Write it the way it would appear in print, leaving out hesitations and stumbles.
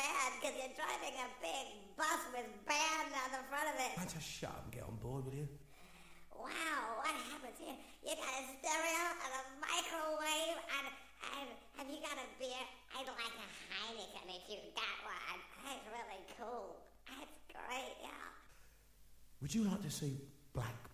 bad because you're driving a big bus with band on the front of it. Man, just shut up and get on board, will you? Wow, what happens here? You got a stereo and a microwave and have you got a beer? I'd like a Heineken if you got one. That's really cool. That's great, yeah. Would you like to see Black